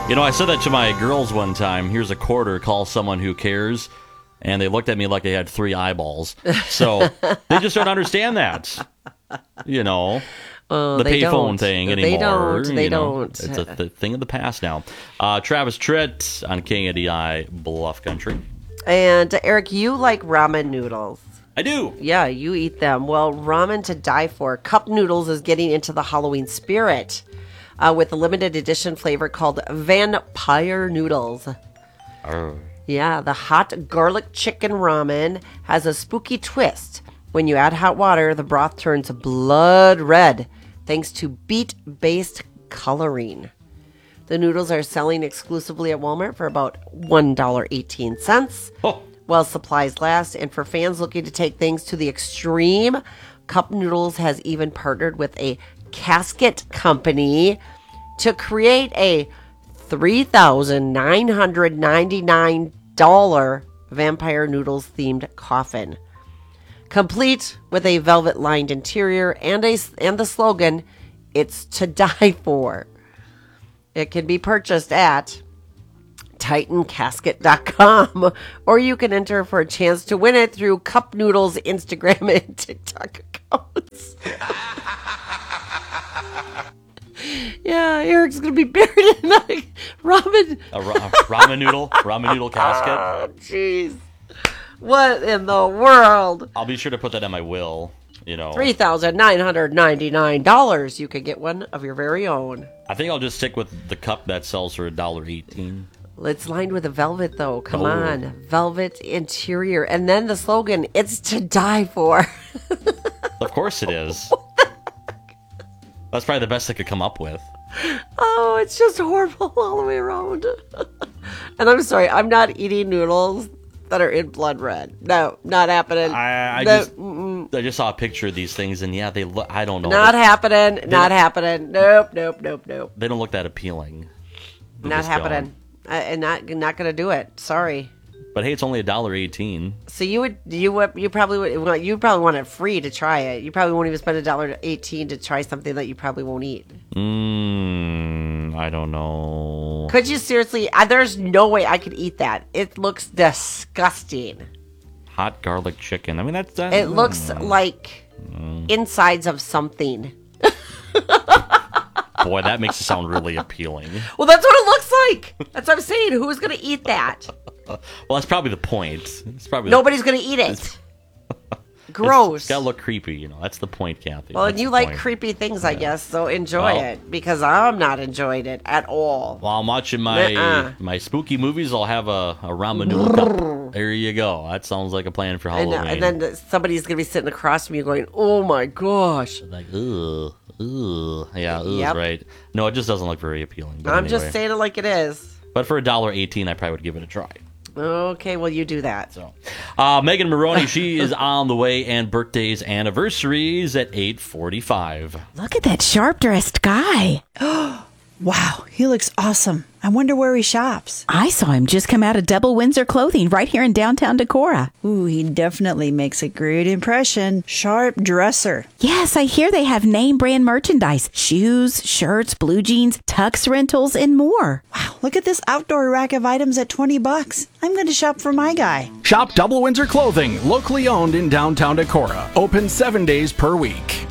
I said that to my girls one time. Here's a quarter, call someone who cares. And they looked at me like they had 3 eyeballs. So they just don't understand that. The payphone thing anymore. They don't. It's a thing of the past now. Travis Tritt on KNDI Bluff Country. And Eric, you like ramen noodles. I do. Yeah, you eat them. Well, ramen to die for. Cup Noodles is getting into the Halloween spirit with a limited edition flavor called Vampire Noodles. Yeah, the hot garlic chicken ramen has a spooky twist. When you add hot water, the broth turns blood red thanks to beet-based coloring. The noodles are selling exclusively at Walmart for about $1.18 while supplies last. And for fans looking to take things to the extreme, Cup Noodles has even partnered with a casket company to create a $3,999 Vampire Noodles themed coffin, complete with a velvet lined interior and the slogan, "It's to die for." It can be purchased at TitanCasket.com, or you can enter for a chance to win it through Cup Noodles Instagram and TikTok accounts. Yeah, Eric's gonna be buried in a ramen ramen noodle casket. Oh, jeez, what in the world? I'll be sure to put that in my will. $3,999. You could get one of your very own. I think I'll just stick with the cup that sells for $1.18. It's lined with a velvet, though. Come on. Velvet interior. And then the slogan, "It's to die for." Of course it is. That's probably the best I could come up with. Oh, it's just horrible all the way around. And I'm sorry, I'm not eating noodles that are in blood red. No, not happening. I just saw a picture of these things, and yeah, they look. I don't know. Not happening. Not happening. Nope. They don't look that appealing. Not happening. And not going to do it. Sorry. But hey, it's only $1.18. So you probably want it free to try it. You probably won't even spend $1.18 to try something that you probably won't eat. I don't know. Could you seriously? There's no way I could eat that. It looks disgusting. Hot garlic chicken. I mean, that's. It looks like insides of something. Boy, that makes it sound really appealing. Well, that's what it looks like. That's what I'm saying. Who's going to eat that? Well, that's probably the point. Nobody's going to eat it. Gross. It's got to look creepy, That's the point, Kathy. Well, and you like creepy things, I guess, so enjoy it. Because I'm not enjoying it at all. While I'm watching my spooky movies, I'll have a ramen noodle cup. There you go. That sounds like a plan for Halloween. And then somebody's going to be sitting across from you going, "Oh my gosh." Like, ugh. Yeah, Yep. Right. No, it just doesn't look very appealing. I'm just saying it like it is. But for $1.18, I probably would give it a try. Okay, well, you do that. So, Megan Maroney, she is on the way, and birthdays, anniversaries at 8:45. Look at that sharp-dressed guy. Wow, he looks awesome. I wonder where he shops. I saw him just come out of Double Windsor Clothing right here in downtown Decorah. Ooh, he definitely makes a great impression. Sharp dresser. Yes, I hear they have name brand merchandise. Shoes, shirts, blue jeans, tux rentals, and more. Wow, look at this outdoor rack of items at $20. I'm going to shop for my guy. Shop Double Windsor Clothing, locally owned in downtown Decorah. Open 7 days per week.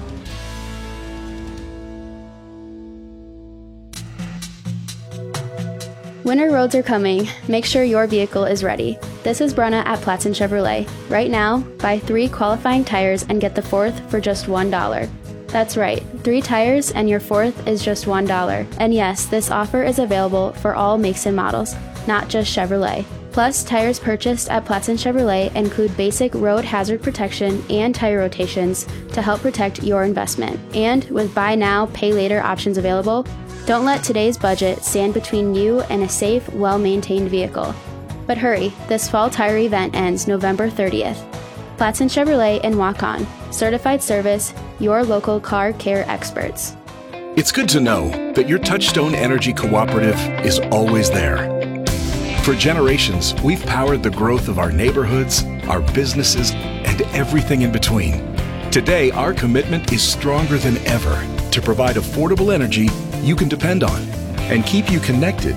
Winter roads are coming. Make sure your vehicle is ready. This is Brenna at Platson Chevrolet. Right now, buy 3 qualifying tires and get the 4th for just $1. That's right, 3 tires and your 4th is just $1. And yes, this offer is available for all makes and models, not just Chevrolet. Plus, tires purchased at Platson Chevrolet include basic road hazard protection and tire rotations to help protect your investment. And with buy now, pay later options available, don't let today's budget stand between you and a safe, well-maintained vehicle. But hurry, this fall tire event ends November 30th. Platson Chevrolet in Waukon. Certified service, your local car care experts. It's good to know that your Touchstone Energy Cooperative is always there. For generations, we've powered the growth of our neighborhoods, our businesses, and everything in between. Today, our commitment is stronger than ever to provide affordable energy you can depend on and keep you connected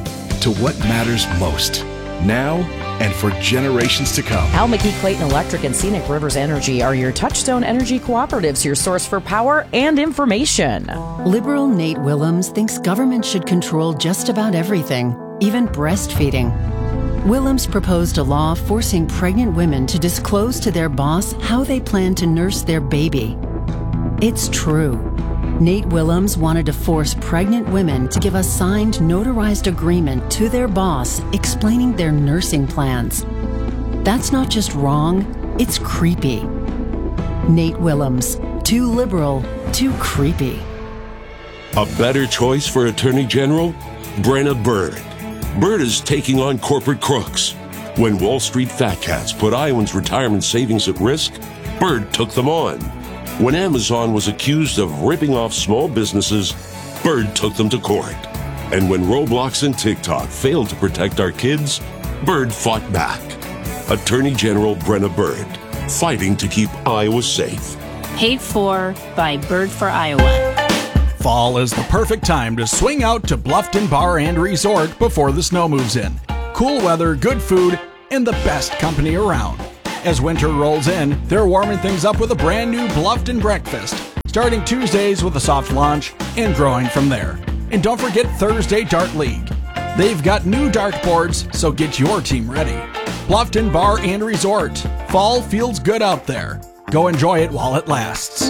to what matters most, now and for generations to come. Al McGee Clayton Electric and Scenic Rivers Energy are your Touchstone Energy Cooperatives, your source for power and information. Liberal Nate Willems thinks government should control just about everything, even breastfeeding. Willems proposed a law forcing pregnant women to disclose to their boss how they plan to nurse their baby. It's true. Nate Willems wanted to force pregnant women to give a signed, notarized agreement to their boss explaining their nursing plans. That's not just wrong, it's creepy. Nate Willems, too liberal, too creepy. A better choice for Attorney General? Brenna Bird. Bird is taking on corporate crooks. When Wall Street fat cats put Iowans' retirement savings at risk, Bird took them on. When Amazon was accused of ripping off small businesses, Bird took them to court. And when Roblox and TikTok failed to protect our kids, Bird fought back. Attorney General Brenna Bird, fighting to keep Iowa safe. Paid for by Bird for Iowa. Fall is the perfect time to swing out to Bluffton Bar and Resort before the snow moves in. Cool weather, good food, and the best company around. As winter rolls in, they're warming things up with a brand new Bluffton breakfast, starting Tuesdays with a soft launch and growing from there. And don't forget Thursday Dart League. They've got new dartboards, so get your team ready. Bluffton Bar and Resort. Fall feels good out there. Go enjoy it while it lasts.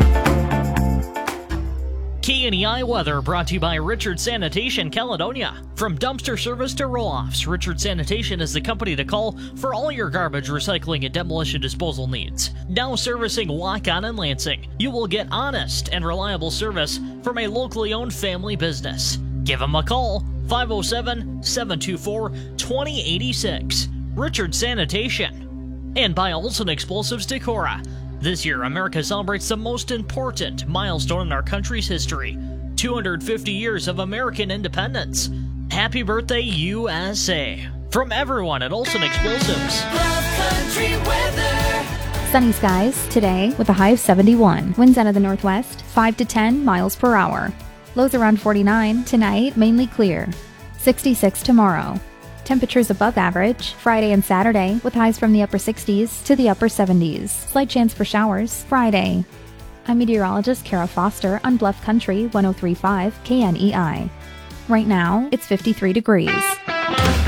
KNEI weather brought to you by Richard Sanitation Caledonia. From dumpster service to roll-offs, Richard Sanitation is the company to call for all your garbage, recycling, and demolition disposal needs. Now servicing Wacon and Lansing, you will get honest and reliable service from a locally owned family business. Give them a call, 507-724-2086. Richard Sanitation. And by Olson Explosives Decorah. This year, America celebrates the most important milestone in our country's history, 250 years of American independence. Happy birthday, USA. From everyone at Olson Explosives. Country weather. Sunny skies today with a high of 71. Winds out of the northwest, 5 to 10 miles per hour. Lows around 49. Tonight, mainly clear. 66 tomorrow. Temperatures above average Friday and Saturday with highs from the upper 60s to the upper 70s. Slight chance for showers Friday. I'm meteorologist Kara Foster on Bluff Country 103.5 KNEI. Right now, it's 53 degrees.